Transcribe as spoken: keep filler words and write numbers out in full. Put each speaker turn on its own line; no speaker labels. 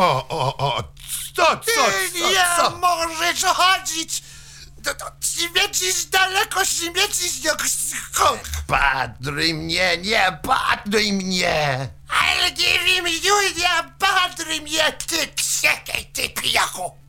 O, o, o, co, co, co,
Nie
co?
możesz chodzić! To, to śmiecisz daleko, śmiecisz jak skąd?
Padruj mnie, nie padruj mnie!
Ale nie wiem, Julia, padry mnie, ty krzekaj, ty pijaku!